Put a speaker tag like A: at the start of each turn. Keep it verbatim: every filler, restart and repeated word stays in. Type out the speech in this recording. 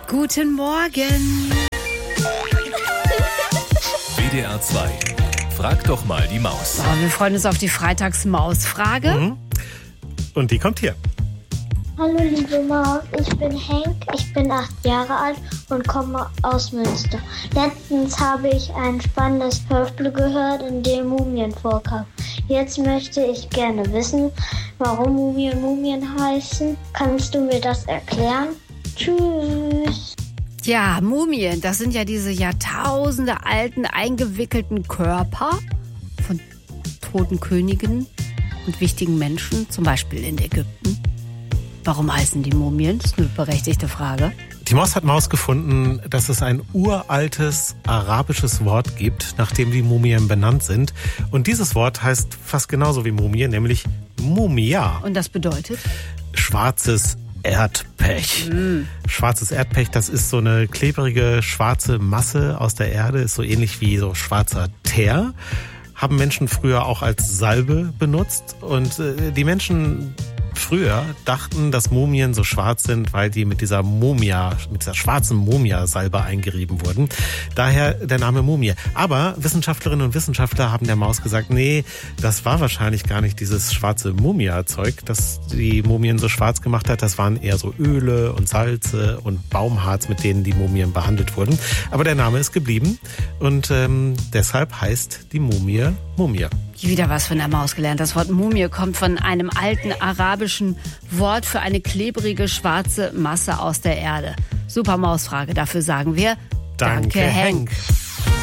A: Guten Morgen.
B: W D R zwei. Frag doch mal die Maus.
A: Oh, wir freuen uns auf die Freitagsmausfrage.
C: Mhm. Und die kommt hier.
D: Hallo liebe Maus, ich bin Henk, ich bin acht Jahre alt und komme aus Münster. Letztens habe ich ein spannendes Hörspiel gehört, in dem Mumien vorkamen. Jetzt möchte ich gerne wissen, warum Mumien Mumien heißen. Kannst du mir das erklären? Tschüss.
A: Ja, Mumien, das sind ja diese Jahrtausende alten, eingewickelten Körper von toten Königen und wichtigen Menschen, zum Beispiel in Ägypten. Warum heißen die Mumien? Das ist eine berechtigte Frage.
C: Die Maus hat Maus gefunden, dass es ein uraltes arabisches Wort gibt, nach dem die Mumien benannt sind. Und dieses Wort heißt fast genauso wie Mumie, nämlich Mumia.
A: Und das bedeutet?
C: Schwarzes Erdpech. Mm. Schwarzes Erdpech, das ist so eine klebrige schwarze Masse aus der Erde, ist so ähnlich wie so schwarzer Teer. Haben Menschen früher auch als Salbe benutzt. Und äh, die Menschen früher dachten, dass Mumien so schwarz sind, weil die mit dieser Mumia, mit dieser schwarzen Mumia-Salbe eingerieben wurden. Daher der Name Mumie. Aber Wissenschaftlerinnen und Wissenschaftler haben der Maus gesagt, nee, das war wahrscheinlich gar nicht dieses schwarze Mumia-Zeug, das die Mumien so schwarz gemacht hat. Das waren eher so Öle und Salze und Baumharz, mit denen die Mumien behandelt wurden. Aber der Name ist geblieben und ähm, deshalb heißt die Mumie Mumie.
A: Wieder was von der Maus gelernt. Das Wort Mumie kommt von einem alten arabischen Wort für eine klebrige schwarze Masse aus der Erde. Super Mausfrage. Dafür sagen wir
C: Danke,
A: Danke Henk.
C: Henk.